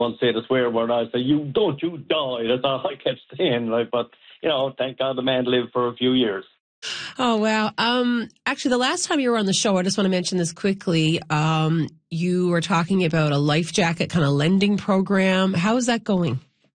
once say the swear word, I say, you die. That's all I kept saying. But, thank God the man lived for a few years. Oh, wow. Actually, the last time you were on the show, I just want to mention this quickly. You were talking about a life jacket kind of lending program. How is that going?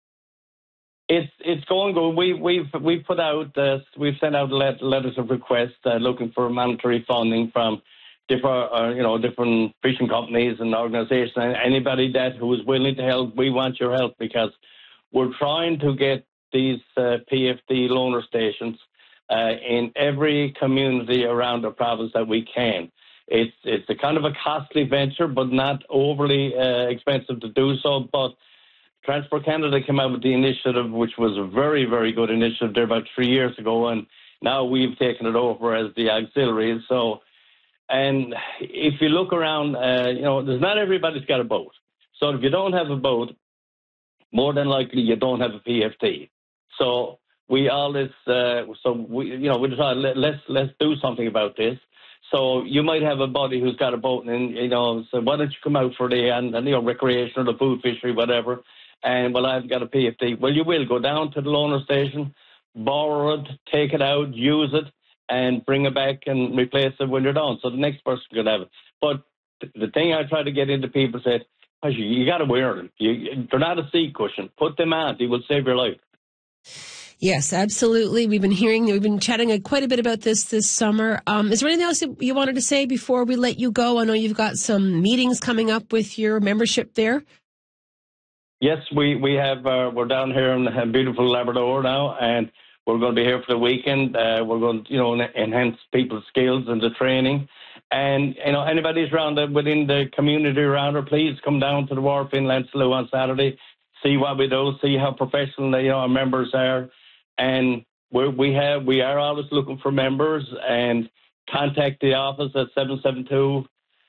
It's going good. We've put out we've sent out letters of request looking for monetary funding from different fishing companies and organisations. Anybody who is willing to help, we want your help, because we're trying to get these PFD loaner stations in every community around the province that we can. It's a kind of a costly venture, but not overly expensive to do so. But Transport Canada came out with the initiative, which was a very, very good initiative there about 3 years ago, and now we've taken it over as the auxiliary. So, and if you look around, there's not everybody's got a boat. So if you don't have a boat, more than likely you don't have a PFD. So we always, we decided let's do something about this. So you might have a buddy who's got a boat, and so why don't you come out for the recreation or the food fishery, whatever. And, well, I've got a PFD. Well, you will go down to the loaner station, borrow it, take it out, use it, and bring it back and replace it when you're done. So the next person could have it. But the thing I try to get into people said, you got to wear them. They're not a seat cushion. Put them on. They will save your life. Yes, absolutely. We've been chatting quite a bit about this summer. Is there anything else you wanted to say before we let you go? I know you've got some meetings coming up with your membership there. Yes, we have. We're down here in beautiful Labrador now, and we're going to be here for the weekend. We're going to, enhance people's skills and the training. And, anybody's around within the community around her, please come down to the wharf in Lancelot on Saturday, see what we do, see how professional, our members are. And we are always looking for members, and contact the office at 772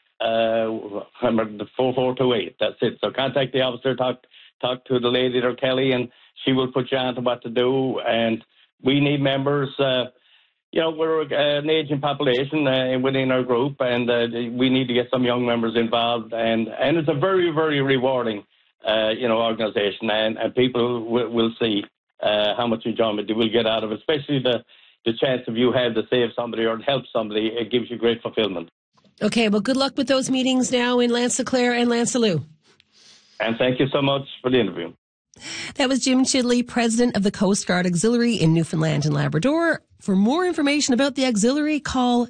4428. That's it. So contact the office there, talk to the lady there, Kelly, and she will put you on to what to do. And we need members. We're an aging population within our group, and we need to get some young members involved. And it's a very, very rewarding, organisation, and people will see how much enjoyment they will get out of it, especially the chance of you have to save somebody or help somebody. It gives you great fulfillment. Okay, well, good luck with those meetings now in Lancelot and Lancelot. And thank you so much for the interview. That was Jim Chidley, president of the Coast Guard Auxiliary in Newfoundland and Labrador. For more information about the auxiliary, call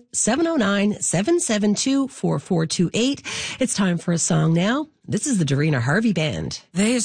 709-772-4428. It's time for a song now. This is the Dorina Harvey Band.